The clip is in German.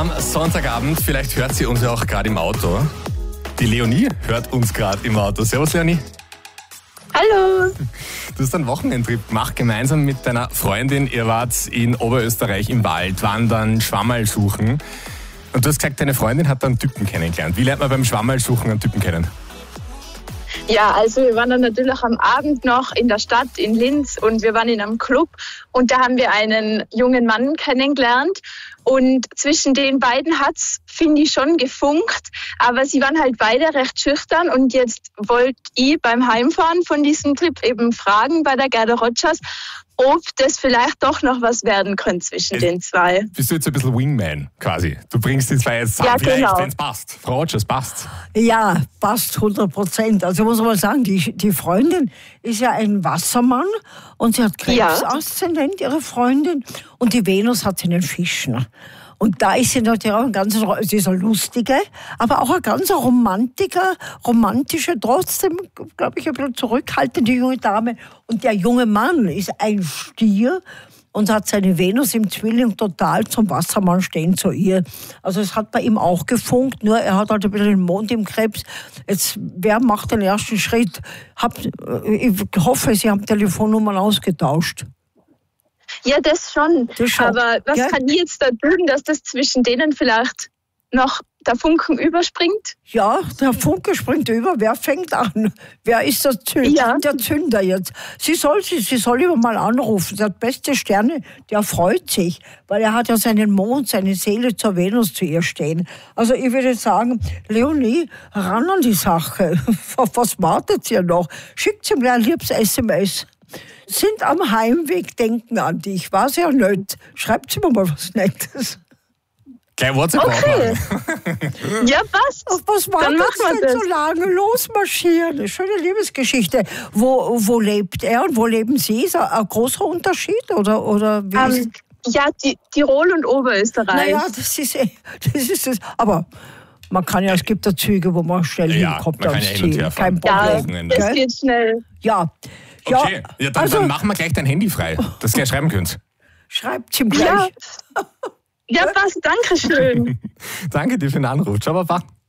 am Sonntagabend. Vielleicht hört sie uns ja auch gerade im Auto. Die Leonie hört uns gerade im Auto. Servus, Leonie. Hallo. Du hast einen Wochenendtrip gemacht, gemeinsam mit deiner Freundin. Ihr wart in Oberösterreich im Wald, wandern, Schwammerl suchen. Und du hast gesagt, deine Freundin hat da einen Typen kennengelernt. Wie lernt man beim Schwammerl suchen einen Typen kennen? Ja, also wir waren dann natürlich am Abend noch in der Stadt in Linz und wir waren in einem Club und da haben wir einen jungen Mann kennengelernt und zwischen den beiden hat's, finde ich, schon gefunkt, aber sie waren halt beide recht schüchtern und jetzt wollte ich beim Heimfahren von diesem Trip eben fragen bei der Gerda Rogers, ob das vielleicht doch noch was werden könnte zwischen den zwei. Bist du jetzt ein bisschen Wingman quasi? Du bringst die zwei jetzt zusammen, Ja, vielleicht, genau. wenn es passt. Frau Rogers, passt. Ja, passt 100%. Also muss man sagen, die Freundin ist ja ein Wassermann und sie hat Krebs-Aszendent, ihre Freundin, und die Venus hat sie in den Fischen. Und da ist sie natürlich auch sie ist eine lustige, aber auch eine ganz romantische, trotzdem, glaube ich, ein bisschen zurückhaltende junge Dame. Und der junge Mann ist ein Stier und hat seine Venus im Zwilling total zum Wassermann stehen zu ihr. Also es hat bei ihm auch gefunkt, nur er hat halt ein bisschen den Mond im Krebs. Jetzt, wer macht den ersten Schritt? Ich hoffe, Sie haben Telefonnummern ausgetauscht. Ja, das schon. Aber was kann ich jetzt da tun, dass das zwischen denen vielleicht noch der Funken überspringt? Ja, der Funke springt über. Wer fängt an? Wer ist der Zünder jetzt? Sie soll lieber mal anrufen. Sie hat beste Sterne, der freut sich, weil er hat ja seinen Mond, seine Seele zur Venus zu ihr stehen. Also ich würde sagen, Leonie, ran an die Sache. Was wartet ihr noch? Schickt sie mir ein liebes SMS. Sind am Heimweg, denken an dich. War sehr nett. Schreibt sie mir mal was Nettes. Gleich WhatsApp. Okay. Ja, passt. Auf was wartet denn so lange? Losmarschieren. Eine schöne Liebesgeschichte. Wo lebt er und wo leben Sie? Ist ein großer Unterschied? Oder wie ja, Tirol und Oberösterreich. Naja, das ist es. Aber man kann ja, es gibt ja Züge, wo man schnell hinkommt aufs Ziel. Kein Problem. Ja, das geht schnell. Ja. Okay, dann machen wir gleich dein Handy frei, dass du gleich schreiben könnt. Schreibt ihm gleich. Ja, passt. Danke schön. Danke dir für den Anruf. Ciao, Papa.